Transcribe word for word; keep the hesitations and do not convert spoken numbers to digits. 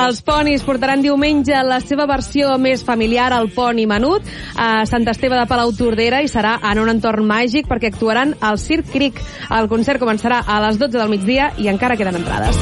Els ponis portaran diumenge la seva versió més familiar, el poni menut, a Sant Esteve de Palautordera, i serà en un entorn màgic perquè actuaran al Circ Cric. El concert començarà a les dotze del migdia i encara queden entrades.